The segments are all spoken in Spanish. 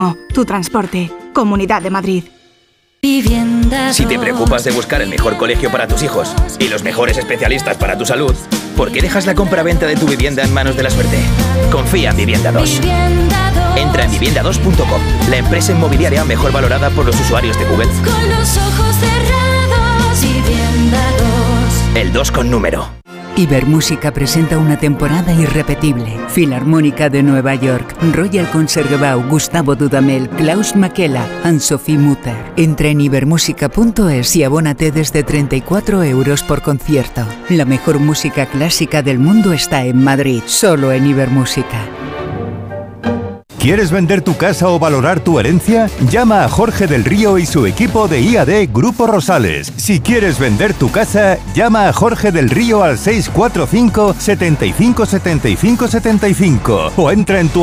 Tu transporte. Comunidad de Madrid. Si te preocupas de buscar el mejor colegio para tus hijos y los mejores especialistas para tu salud, ¿por qué dejas la compra-venta de tu vivienda en manos de la suerte? Confía en Vivienda 2. Entra en vivienda2.com, la empresa inmobiliaria mejor valorada por los usuarios de Google. Con los ojos cerrados, Vivienda 2. El 2 con número. Ibermúsica presenta una temporada irrepetible. Filarmónica de Nueva York, Royal Concertgebouw, Gustavo Dudamel, Klaus Makela, Anne-Sophie Mutter. Entra en ibermusica.es y abónate desde 34 € por concierto. La mejor música clásica del mundo está en Madrid, solo en Ibermúsica. ¿Quieres vender tu casa o valorar tu herencia? Llama a Jorge del Río y su equipo de IAD Grupo Rosales. Si quieres vender tu casa, llama a Jorge del Río al 645 75 75 75 o entra en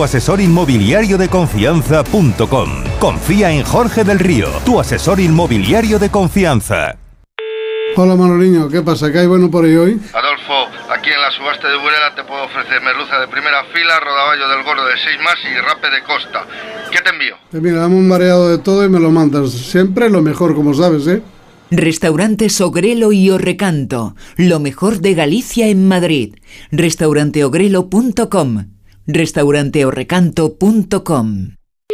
tuasesorinmobiliariodeconfianza.com. Confía en Jorge del Río, tu asesor inmobiliario de confianza. Hola Manoliño, ¿qué pasa? ¿Qué hay bueno por ahí hoy? Adolfo, aquí en la subasta de Burela te puedo ofrecer merluza de primera fila, rodaballo del gordo de 6 más y rape de costa. ¿Qué te envío? Mira, dame un mareado de todo y me lo mandas. Siempre lo mejor, como sabes, ¿eh? Restaurantes Ogrelo y Orrecanto, lo mejor de Galicia en Madrid. Restauranteogrelo.com, restauranteorrecanto.com.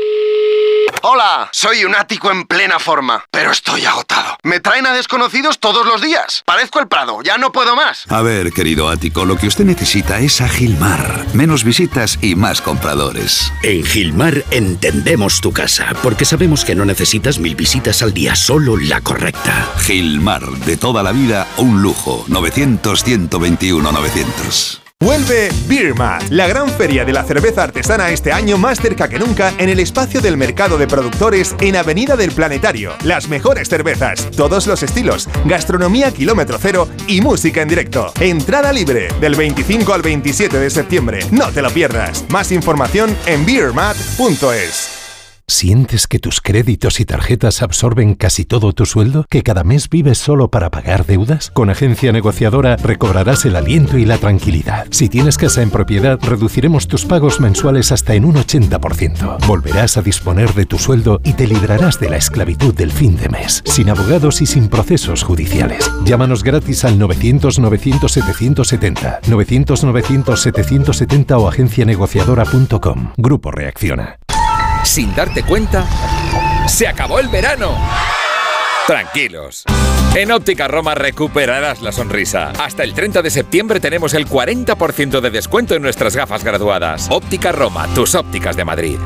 Hola, soy un ático en plena forma, pero estoy agotado. Me traen a desconocidos todos los días. Parezco el Prado, ya no puedo más. A ver, querido ático, lo que usted necesita es a Gilmar. Menos visitas y más compradores. En Gilmar entendemos tu casa, porque sabemos que no necesitas 1000 visitas al día, solo la correcta. Gilmar, de toda la vida, un lujo. 900-121-900. Vuelve Beermat, la gran feria de la cerveza artesana este año más cerca que nunca en el espacio del mercado de productores en Avenida del Planetario. Las mejores cervezas, todos los estilos, gastronomía kilómetro cero y música en directo. Entrada libre del 25 al 27 de septiembre. No te lo pierdas. Más información en beermat.es. ¿Sientes que tus créditos y tarjetas absorben casi todo tu sueldo? ¿Que cada mes vives solo para pagar deudas? Con Agencia Negociadora recobrarás el aliento y la tranquilidad. Si tienes casa en propiedad, reduciremos tus pagos mensuales hasta en un 80%. Volverás a disponer de tu sueldo y te librarás de la esclavitud del fin de mes, sin abogados y sin procesos judiciales. Llámanos gratis al 900-900-770, 900-900-770 o agencianegociadora.com. Grupo Reacciona. Sin darte cuenta, ¡se acabó el verano! Tranquilos. En Óptica Roma recuperarás la sonrisa. Hasta el 30 de septiembre tenemos el 40% de descuento en nuestras gafas graduadas. Óptica Roma, tus ópticas de Madrid.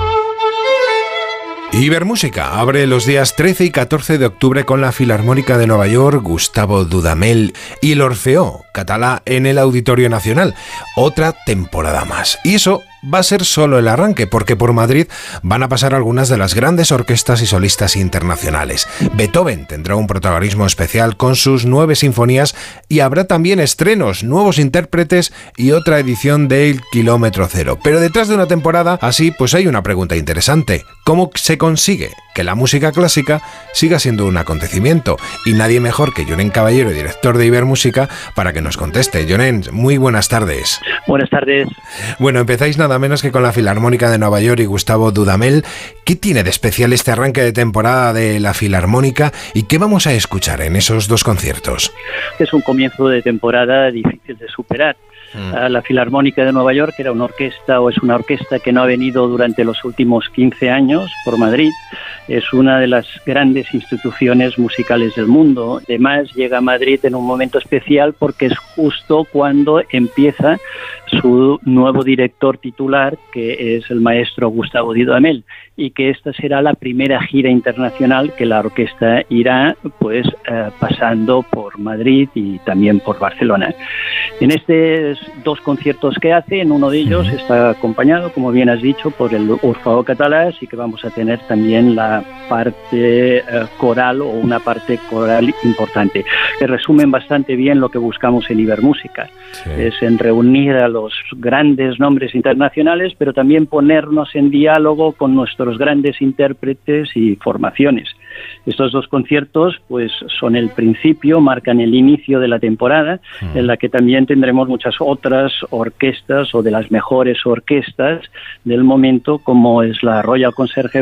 Ibermúsica abre los días 13 y 14 de octubre con la Filarmónica de Nueva York, Gustavo Dudamel y el Orfeó Catalá en el Auditorio Nacional. Otra temporada más. Y eso va a ser solo el arranque, porque por Madrid van a pasar algunas de las grandes orquestas y solistas internacionales. Beethoven tendrá un protagonismo especial con sus 9 sinfonías y habrá también estrenos, nuevos intérpretes y otra edición del Kilómetro Cero. Pero detrás de una temporada así, pues hay una pregunta interesante. ¿Cómo se consigue que la música clásica siga siendo un acontecimiento? Y nadie mejor que Jonen Caballero, director de Ibermúsica, para que nos conteste. Jonen, muy buenas tardes. Buenas tardes. Bueno, empezáis nada menos que con la Filarmónica de Nueva York y Gustavo Dudamel. ¿Qué tiene de especial este arranque de temporada de la Filarmónica y qué vamos a escuchar en esos dos conciertos? Es un comienzo de temporada difícil de superar. La Filarmónica de Nueva York era una orquesta, o es una orquesta que no ha venido durante los últimos 15 años por Madrid. Es una de las grandes instituciones musicales del mundo. Además, llega a Madrid en un momento especial porque es justo cuando empieza su nuevo director titular, que es el maestro Gustavo Dudamel, y que esta será la primera gira internacional que la orquesta irá pasando por Madrid y también por Barcelona. En estos dos conciertos que hace, en uno de ellos está acompañado, como bien has dicho, por el Orfeó Catalá, así que vamos a tener también la parte coral o una parte coral importante, que resumen bastante bien lo que buscamos en Ibermúsica. Sí. Es en reunir a los los grandes nombres internacionales, pero también ponernos en diálogo con nuestros grandes intérpretes y formaciones. Estos dos conciertos pues son el principio, marcan el inicio de la temporada, en la que también tendremos muchas otras orquestas o de las mejores orquestas del momento, como es la Royal Concertgebouw